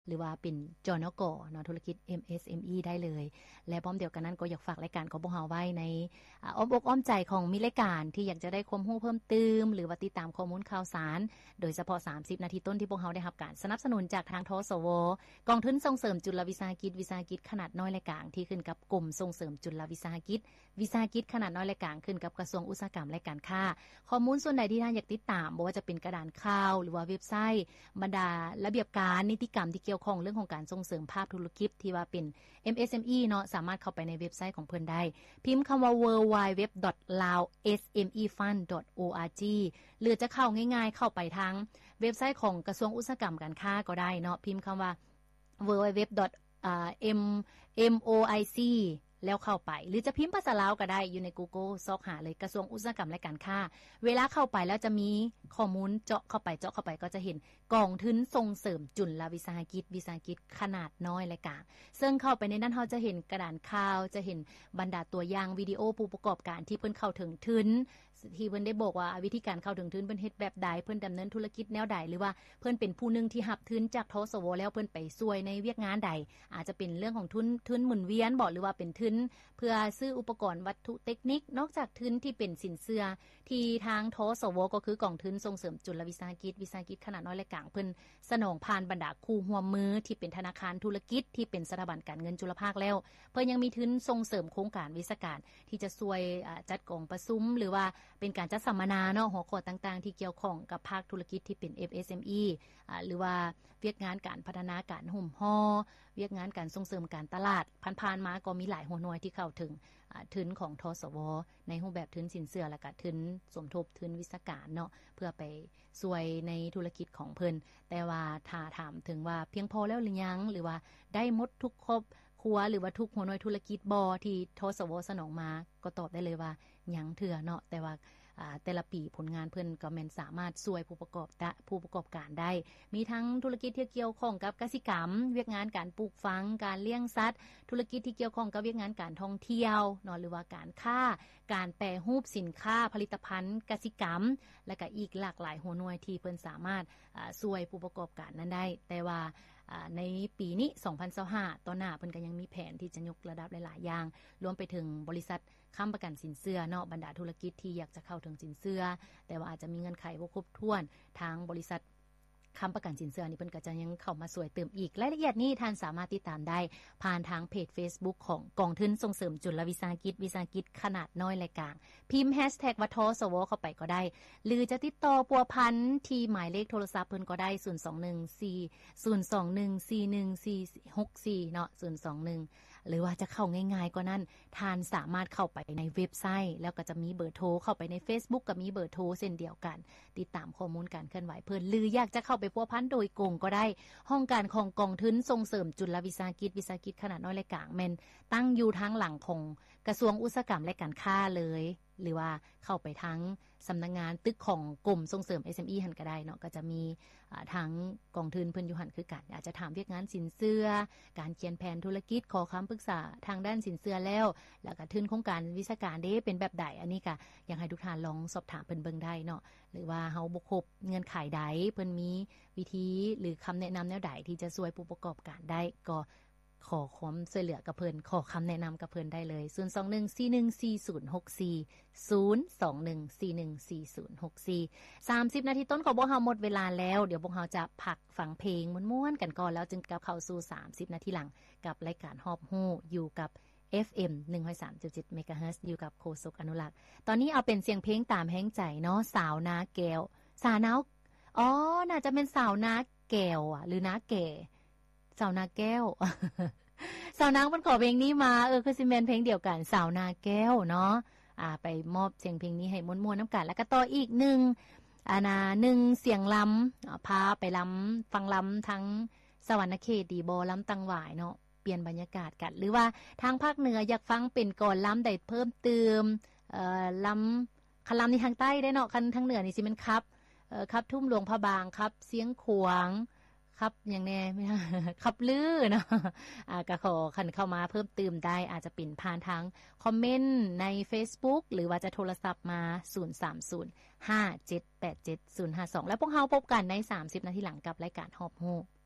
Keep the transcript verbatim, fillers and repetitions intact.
หรือว่าเป็นจนก.เนาะธุรกิจ เอ็ม เอส เอ็ม อี ได้เลยและพร้อมเดียวกันนั้นก็อยากฝากรายการของพวกเราไว้ในอ้อมอกอ้อมใจของมิรายการที่อยากจะได้ความรู้เพิ่มเติมหรือว่าติดตามข้อมูลข่าวสารโดยเฉพาะสามสิบนาทีต้นที่พวกเราได้รับการสนับสนุนจากทางทสวกองทุนส่งเสริมจุลวิสาหกิจวิสาหกิจขนาดน้อยและกลางที่ขึ้นกับกลุ่มส่งเสริมจุลวิสาหกิจวิสาหกิจขนาดน้อยและกลางขึ้นกับกระทรวงอุตสาหกรรมและการค้าข้อมูลส่วนใดที่ท่านอยากติดตามบ่ว่าจะเป็นกระดานข่าวหรือว่าเว็บไซต์บรรดาระเบียบการนิติกรรมที่เกี่ยวข้องเรื่องของการส่งเสริมภาคธุรกิจที่ว่าเป็น เอ็ม เอส เอ็ม อี เนาะสามารถเข้าไปในเว็บไซต์ของเพิ่นได้พิมพ์คำว่า ดับเบิลยู ดับเบิลยู ดับเบิลยู ดอท ลาว เอส เอ็ม อี ฟันด์ ดอท โอ อาร์ จี หรือจะเข้าง่ายๆเข้าไปทางเว็บไซต์ของกระทรวงอุตสาหกรรมการค้าก็ได้เนาะพิมพ์คำว่า ดับเบิลยู ดับเบิลยู ดับเบิลยู ดอท เอ็ม เอ็ม โอ ไอ ซี แล้วเข้าไปหรือจะพิมพ์ภาษาลาวก็ได้อยู่ใน Google ซอกหาเลยกระทรวงอุตสาหกรรมและการค้าเวลาเข้าไปแล้วจะมีข้อมูลเจาะเข้าไปเจาะเข้าไปก็จะเห็นกองทุนส่งเสริมจุลวิสาหกิจวิสาหกิจขนาดน้อยและกลางซึ่งเข้าไปในนั้นเราจะเห็นกระดานข่าวจะเห็นบรรดาตัวอย่างวิดีโอผู้ประกอบการที่เพิ่นเข้าถึงทุนที่เพิ่นได้บอกว่าวิธีการเข้าถึงทุนเพิ่นเฮ็ดแบบใดเพิ่นดำเนินธุรกิจแนวใดหรือว่าเพิ่นเป็นผู้นึงที่รับทุนจากทสวแล้วเพิ่นไปช่วยในเวียกงานใดอาจจะเป็นเรื่องของทุนทุนหมุนเวียนบ่หรือว่าเป็นทุนเพื่อซื้ออุปกรณ์วัตถุเทคนิคนอกจากทุนที่เป็นสินเชื่อที่ทางทสวก็คือกองทุนส่งเสริมจุลวิสาหกิจวิสาหกิจขนาดน้อยและกลางเพิ่นสนองผ่านบรรดาคู่ร่วมมือที่เป็นธนาคารธุรกิจที่เป็นสถาบันการเงินจุลภาคแล้วเพิ่นยังมีทุนส่งเสริมโครงการวิสาหการที่จะช่วยจัดกองประชุมหรือว่าเป็นการจัดสัมมนาเนาะหัวข้อต่างๆที่เกี่ยวข้องกับภาคธุรกิจที่เป็น เอ็ม เอส เอ็ม อี อ่าหรือว่าเวียกงานการพัฒนาการห่มฮ้อเวียกงานการส่งเสริมการตลาดผ่านๆมาก็มีหลายหัวหน่วยที่เข้าถึงอ่าทุนของทสวในรูปแบบทุนสินเชื่อและก็ทุนสมทบทุนวิสาหการเนาะเพื่อไปช่วยในธุรกิจของเพิ่นแต่ว่าถ้าถามถึงว่าเพียงพอแล้วหรือยังหรือว่าได้หมดทุกครบครัวหรือว่าทุกหัวหน่วยธุรกิจบ่ที่ทสวสนองมาก็ตอบได้เลยว่ายังเถื่อเนาะแต่ว่าแต่ละปีผลงานเพิ่นก็แม่นสามารถช่วยผู้ประกอบผู้ประกอบการได้มีทั้งธุรกิจที่เกี่ยวข้องกับกสิกรรมเวียกงานการปลูกฝังการเลี้ยงสัตว์ธุรกิจที่เกี่ยวข้องกับเวียกงานการท่องเที่ยวเนาะหรือว่าการค้าการแปรรูปสินค้าผลิตภัณฑ์กสิกรรมและก็อีกหลากหลายหัวหน่วยที่เพิ่นสามารถอ่าช่วยผู้ประกอบการนั้นได้แต่ว่าในปีนี้สองพันยี่สิบห้าต่อหน้าเพิ่นก็ยังมีแผนที่จะยกระดับหลายๆอย่างรวมไปถึงบริษัทค้ำประกันสินเชื่อเนาะบรรดาธุรกิจที่อยากจะเข้าถึงสินเชื่อแต่ว่าอาจจะมีเงื่อนไขบ่ครบถ้วนทางบริษัทค้ำประกันสินเชื่อนี่เพิ่นก็จะยังเข้ามาสวยเติมอีกรายละเอียดนี้ท่านสามารถติดตามได้ผ่านทางเพจ Facebook ของกองทุนส่งเสริมจุลวิสาหกิจวิสาหกิจขนาดน้อยและกลางพิมพ์ แฮชแท็ก ว่าทสวเข้าไปก็ได้หรือจะติดต่อปัวพันที่หมายเลขโทรศัพท์เพิ่นก็ได้ศูนย์ สอง หนึ่ง สี่ ศูนย์ สอง หนึ่ง สี่ หนึ่ง สี่ หก สี่เนาะศูนย์ สอง หนึ่งหรือว่าจะเข้าง่ายๆก็นั่นท่านสามารถเข้าไปในเว็บไซต์แล้วก็จะมีเบอร์โทรเข้าไปใน Facebook ก็มีเบอร์โทรเช่นเดียวกันติดตามข้อมูลการเคลื่อนไหวเพิ่นหรืออยากจะเข้าไปพัวพันโดยกงก็ได้ห้องการของกองทุนส่งเสริมจุลวิสาหกิจวิสาหกิจขนาดน้อยและกลางแม่นตั้งอยู่ทางหลังของกระทรวงอุตสาหกรรมและการค้าเลยหรือว่าเข้าไปทั้งสำนักงานตึกของกรมส่งเสริม เอส เอ็ม อี หั่นก็ได้เนาะก็จะมีทั้งกองทุนเพิ่นอยู่หั่นคือกันอาจจะถามเวียกงานสินเชื่อการเขียนแผนธุรกิจขอคำปรึกษาทางด้านสินเชื่อแล้วแล้วก็ทุนโครงการวิชาการเด้เป็นแบบใดอันนี้ก็อยากให้ทุกท่านลองสอบถามเพิ่นเบิ่งได้เนาะหรือว่าเฮาบ่ครบเงื่อนไขใดเพิ่นมีวิธีหรือคำแนะนำแนวใดที่จะช่วยผู้ประกอบการได้ก็ขอความช่วยเหลือกับเพิ่นขอคำแนะนำกับเพิ่นได้เลยศูนย์ สอง หนึ่ง สี่ หนึ่ง สี่ ศูนย์ หก สี่ ศูนย์ สอง หนึ่ง สี่ หนึ่ง สี่ ศูนย์ หก สี่ สามสิบนาทีต้นของพวกเราหมดเวลาแล้วเดี๋ยวพวกเราจะพักฟังเพลงม่วนๆกันก่อนแล้วจึงกลับเข้าสู่สามสิบนาทีหลังกับรายการฮอบฮู้อยู่กับ เอฟ เอ็ม หนึ่งร้อยสามจุดเจ็ด เมกะเฮิรตซ์ อยู่กับโฆษกอนุรักษ์ตอนนี้เอาเป็นเสียงเพลงตามแห้งใจเนาะสาวนาแก้วสาวนาอ๋อน่าจะเป็นสาวนาแก้วอ่ะหรือนาแก่สาวนาแก้วสาวนางเพิ่นขอเพลงนี้มาเออคือสิแม่นเพลงเดียวกันสาวนาแก้วเนาะอ่าไปมอบเสียงเพลงนี้ให้ม่วนๆน้ำกันแล้วก็ต่ออีกหนึ่งอ่านะหนึ่งเสียงลำพาไปลำฟังลำทั้งสวรรณเขตดีบ่ลำตังหวายเนาะเปลี่ยนบรรยากาศกันหรือว่าทางภาคเหนืออยากฟังเป็นก่อนลำได้เพิ่มเติมเอ่อลำคันลำในทางใต้ได้เนาะคันทางเหนือนี่สิมันครับเอ่อครับทุ่มหลวงพระบางครับเสียงขวางครับอย่างแน่ไม่ครับลือเนาะอ่าก็ขอคันเข้ามาเพิ่มเติมได้อาจจะเป็นผ่านทางคอมเมนต์ใน Facebook หรือว่าจะโทรศัพท์มาศูนย์ สาม ศูนย์ ห้า เจ็ด แปด เจ็ด ศูนย์ ห้า สองแล้วพวกเราพบกันในสามสิบนาทีหลังกับรายการฮอบฮู้